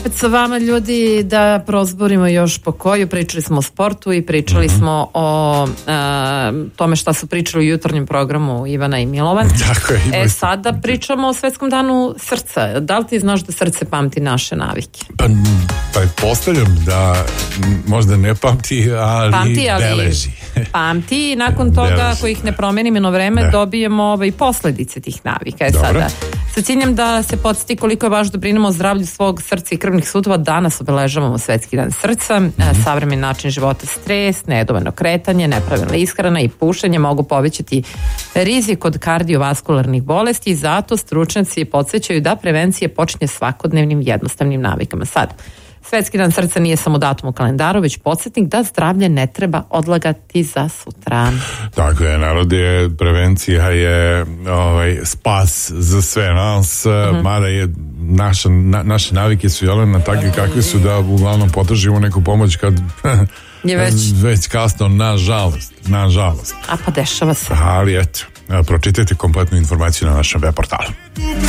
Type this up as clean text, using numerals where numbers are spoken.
Opet sa vama ljudi da prozborimo još po koju. Pričali smo o sportu i pričali smo o tome šta su pričali u jutarnjem programu Ivana i Milovan. Tako je, sada pričamo o Svetskom danu srca. Da li ti znaš da srce pamti naše navike? Pa postavljam da možda ne pamti, ali beleži. Pamti i nakon toga ako ih ne promenimo na vreme dobijemo i posledice tih navika. Sada sa ciljem da se podsjeti koliko je važno da brinemo o zdravlju svog srca i krvnih sudova, danas obeležavamo Svetski dan srca. Savremeni način života, stres, nedovoljno kretanje, nepravilna ishrana i pušenje mogu povećati rizik od kardiovaskularnih bolesti i zato stručnjaci podsjećaju da prevencija počinje svakodnevnim jednostavnim navikama. Sad, Svetski dan srca nije samo datum u kalendaru, već podsjetnik da zdravlje ne treba odlagati za sutra. Tako je, narode, prevencija je spas za sve nas, mada je naše navike su jelena takve kakve su da uglavnom potražimo neku pomoć kad je već kasno, nažalost. A pa dešava se. Ali eto, pročitajte kompletnu informaciju na našem web portalu.